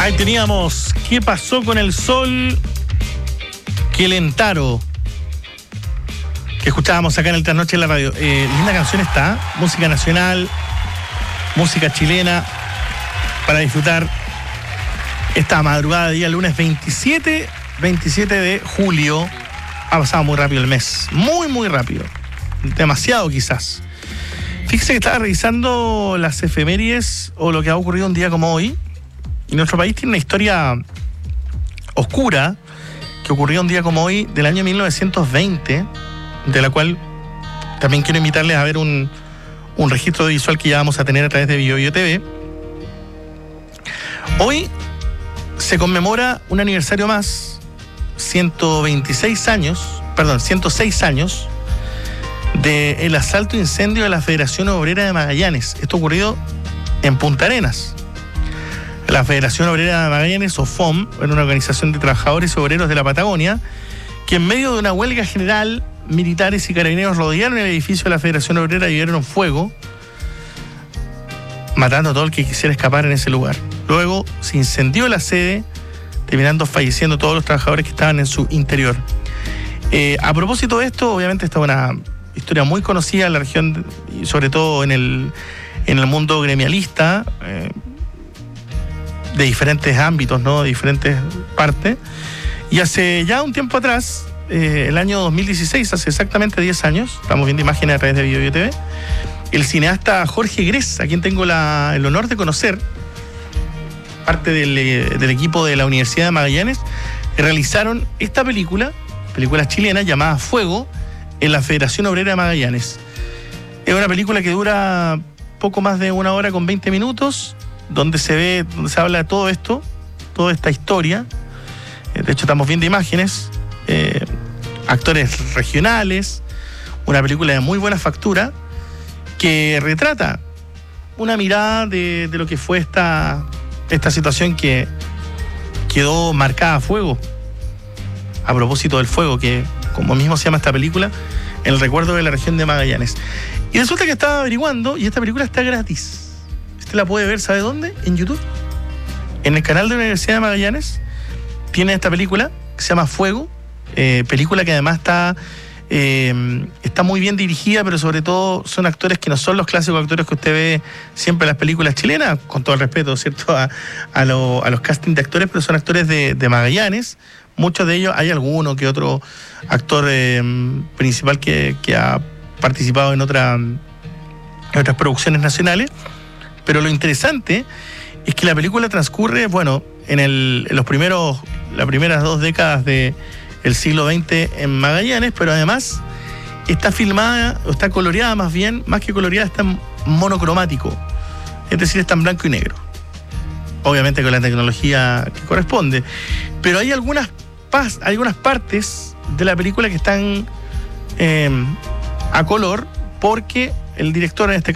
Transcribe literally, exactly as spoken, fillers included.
Ahí teníamos ¿Qué pasó con el sol? Quelentaro, que escuchábamos acá en el Trasnoche en la radio. Eh, linda canción está, música nacional, música chilena, para disfrutar esta madrugada de día lunes veintisiete de julio. Ha pasado muy rápido el mes, muy muy rápido, demasiado quizás. Fíjese que estaba revisando las efemérides o lo que ha ocurrido un día como hoy. Y nuestro país tiene una historia oscura que ocurrió un día como hoy del año mil novecientos veinte, de la cual también quiero invitarles a ver un, un registro visual que ya vamos a tener a través de Bio Bio T V. Hoy se conmemora un aniversario más, ciento veintiséis años, perdón, ciento seis años del asalto e incendio de la Federación Obrera de Magallanes. Esto ocurrido en Punta Arenas. La Federación Obrera de Magallanes, o F O M, era una organización de trabajadores y obreros de la Patagonia, que en medio de una huelga general, militares y carabineros rodearon el edificio de la Federación Obrera y dieron fuego, matando a todo el que quisiera escapar en ese lugar. Luego se incendió la sede, terminando falleciendo todos los trabajadores que estaban en su interior. Eh, a propósito de esto, obviamente esta es una historia muy conocida en la región, y sobre todo en el, en el mundo gremialista, eh, de diferentes ámbitos, ¿no? De diferentes partes. Y hace ya un tiempo atrás, eh, el año dos mil dieciséis, hace exactamente diez años, estamos viendo imágenes a través de Bio Bio T V, el cineasta Jorge Gress, a quien tengo la, el honor de conocer, parte del, del equipo de la Universidad de Magallanes, realizaron esta película, película chilena llamada Fuego, en la Federación Obrera de Magallanes. Es una película que dura poco más de una hora con veinte minutos, donde se ve, donde se habla de todo esto, toda esta historia. De hecho, estamos viendo imágenes, eh, actores regionales, una película de muy buena factura que retrata una mirada de, de lo que fue esta, esta situación que quedó marcada a fuego. A propósito del fuego, que como mismo se llama esta película, en el recuerdo de la región de Magallanes. Y resulta que estaba averiguando y esta película está gratis. Usted la puede ver, ¿sabe dónde? En YouTube. En el canal de la Universidad de Magallanes tiene esta película que se llama Fuego, eh, película que además está, eh, está muy bien dirigida, pero sobre todo son actores que no son los clásicos actores que usted ve siempre en las películas chilenas, con todo el respeto, ¿cierto? A, a, lo, a los castings de actores, pero son actores de, de Magallanes. Muchos de ellos, hay alguno que otro actor eh, principal que, que ha participado en, otra, en otras producciones nacionales. Pero lo interesante es que la película transcurre, bueno, en, el, en los primeros, las primeras dos décadas del siglo veinte en Magallanes, pero además está filmada, o está coloreada más bien, más que coloreada, está en monocromático. Es decir, está en blanco y negro. Obviamente con la tecnología que corresponde. Pero hay algunas, pas, algunas partes de la película que están eh, a color, porque el director, en este